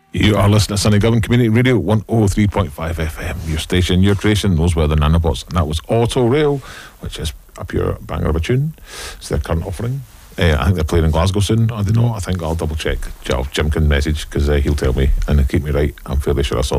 You are listening to Sunny Govan Community Radio 103.5 FM. Your station, your creation, those were the Nanobots. And that was Auto Rail, which is a pure banger of a tune. It's their current offering. I think they're playing in Glasgow soon. I don't know. I think I'll double check. Jim can message because he'll tell me and he'll keep me right. I'm fairly sure I saw